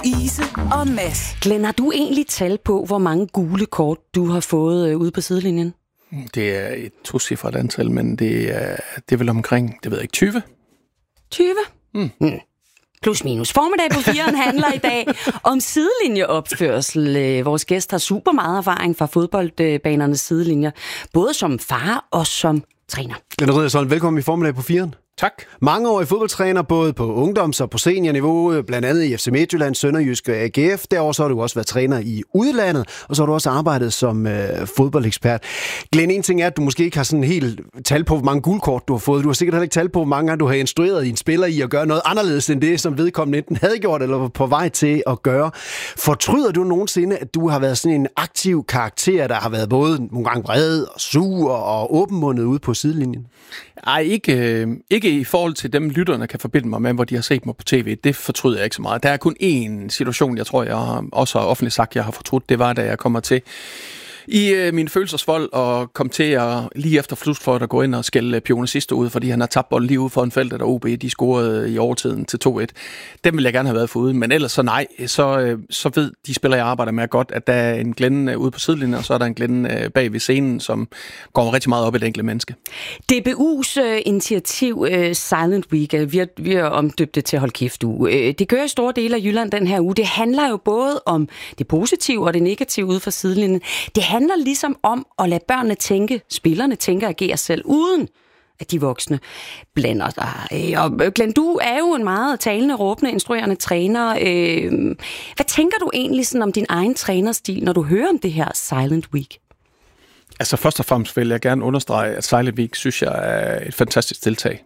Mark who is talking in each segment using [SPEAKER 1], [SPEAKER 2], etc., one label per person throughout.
[SPEAKER 1] Ise og Mads.
[SPEAKER 2] Glenn, har du egentlig tal på, hvor mange gule kort du har fået ude på sidelinjen?
[SPEAKER 3] Det er et tocifret antal, men det er vel omkring, det ved jeg ikke, 20?
[SPEAKER 2] 20? Plus minus. Formiddag på 4'eren handler i dag om sidelinjeopførsel. Vores gæst har super meget erfaring fra fodboldbanernes sidelinjer, både som far og som træner.
[SPEAKER 4] Glenn Riddersholm, velkommen i Formiddag på 4'eren.
[SPEAKER 3] Tak.
[SPEAKER 4] Mangeårig fodboldtræner, både på ungdoms- og på seniorniveau, blandt andet i FC Midtjylland, Sønderjysk og AGF. Derover så har du også været træner i udlandet, og så har du også arbejdet som fodboldekspert. Glenn, en ting er, at du måske ikke har sådan helt tal på, hvor mange guldkort du har fået. Du har sikkert heller ikke tal på, hvor mange gange du har instrueret dine spillere i at gøre noget anderledes end det, som vedkommende enten havde gjort eller var på vej til at gøre. Fortryder du nogensinde, at du har været sådan en aktiv karakter, der har været både nogle gange vred og sur og åbenmundet ude på sidelinjen?
[SPEAKER 3] Ej, ikke i forhold til dem, lytterne kan forbinde mig med, hvor de har set mig på tv. Det fortryder jeg ikke så meget. Der er kun én situation, jeg tror, jeg også har offentligt sagt, jeg har fortrudt. Det var, da jeg kommer til i min følelsesvold og kom til at lige efter slutfløjt at gå ind og skælde Pione sidste ud, fordi han har tabt bolden lige ude for en felt, der OB de scorede i overtiden til 2-1. Dem ville jeg gerne have været foruden, men ellers så nej, så ved de spillere, jeg arbejder med godt, at der er en Glenn ude på sidelinjen, og så er der en Glenn bag ved scenen, som går rigtig meget op i det enkelte menneske.
[SPEAKER 2] DBU's initiativ Silent Week, vi har omdøbt det til Hold Kæft uge. Det kører i store dele af Jylland den her uge. Det handler jo både om det positive og det negative ude for sidelinjen. Det handler ligesom om at lade børnene tænke, spillerne tænke og agere selv, uden at de voksne blander sig. Og Glenn, du er jo en meget talende, råbende, instruerende træner. Hvad tænker du egentlig sådan om din egen trænerstil, når du hører om det her Silent Week?
[SPEAKER 3] Altså først og fremmest vil jeg gerne understrege, at Silent Week synes jeg er et fantastisk tiltag.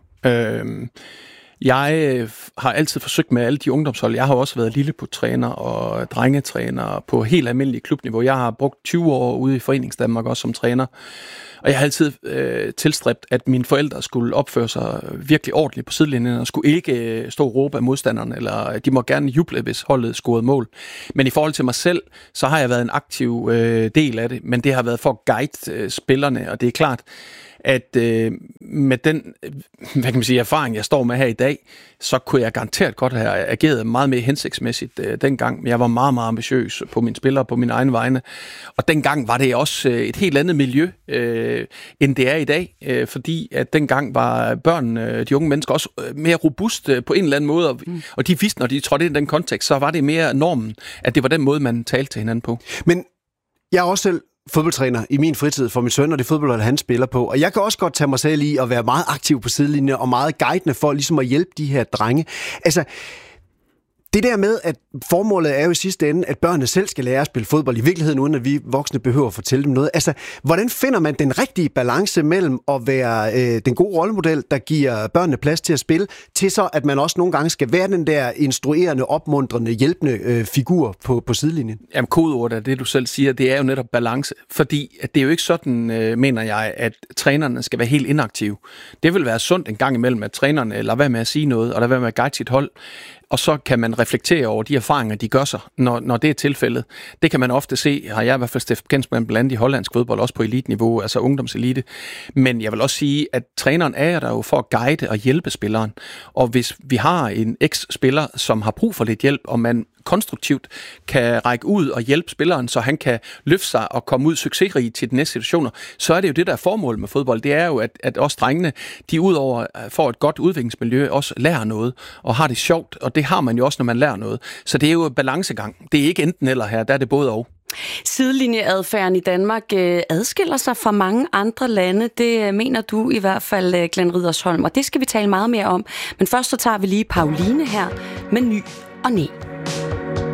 [SPEAKER 3] Jeg har altid forsøgt med alle de ungdomshold. Jeg har også været lilleput-træner og drengetræner på helt almindelig klubniveau. Jeg har brugt 20 år ude i Foreningsdanmark også som træner. Og jeg har altid tilstræbt, at mine forældre skulle opføre sig virkelig ordentligt på sidelinjen og skulle ikke stå og råbe af modstanderne, eller de må gerne juble, hvis holdet scorede mål. Men i forhold til mig selv, så har jeg været en aktiv del af det, men det har været for at guide spillerne, og det er klart, at med den erfaring, jeg står med her i dag, så kunne jeg garanteret godt have ageret meget mere hensigtsmæssigt dengang. Men jeg var meget, meget ambitiøs på mine spillere, på mine egne vegne. Og dengang var det også et helt andet miljø, end det er i dag. Fordi at dengang var børn, de unge mennesker, også mere robust på en eller anden måde. Og de vidste, når de trådte ind i den kontekst, så var det mere normen, at det var den måde, man talte til hinanden på.
[SPEAKER 4] Men jeg er også selv fodboldtræner i min fritid for min søn, og det fodbold, han spiller på. Og jeg kan også godt tage mig selv i at være meget aktiv på sidelinjen og meget guidende for ligesom at hjælpe de her drenge. Altså, det der med, at formålet er jo i sidste ende, at børnene selv skal lære at spille fodbold i virkeligheden, uden at vi voksne behøver at fortælle dem noget. Altså, hvordan finder man den rigtige balance mellem at være den gode rollemodel, der giver børnene plads til at spille, til så, at man også nogle gange skal være den der instruerende, opmuntrende, hjælpende figur på sidelinjen?
[SPEAKER 3] Jamen, kodeordet af det, du selv siger, det er jo netop balance. Fordi at det er jo ikke sådan, mener jeg, at trænerne skal være helt inaktive. Det vil være sundt en gang imellem, at trænerne lader være med at sige noget, og lader være med at guide sit hold. Og så kan man reflektere over de erfaringer, de gør sig, når det er tilfældet. Det kan man ofte se, har jeg i hvert fald stiftet bekendtskab blandt i hollandsk fodbold, også på eliteniveau, altså ungdomselite. Men jeg vil også sige, at træneren er der jo for at guide og hjælpe spilleren. Og hvis vi har en eks-spiller, som har brug for lidt hjælp, og man konstruktivt kan række ud og hjælpe spilleren, så han kan løfte sig og komme ud succesrig til de næste situationer, så er det jo det, der er formålet med fodbold. Det er jo, at også drengene, de udover får et godt udviklingsmiljø, også lærer noget og har det sjovt, og det har man jo også, når man lærer noget. Så det er jo balancegang. Det er ikke enten eller her, der er det både og.
[SPEAKER 2] Sidelinjeadfærden i Danmark adskiller sig fra mange andre lande. Det mener du i hvert fald, Glenn Riddersholm, og det skal vi tale meget mere om. Men først så tager vi lige Pauline her med Ny og Næ.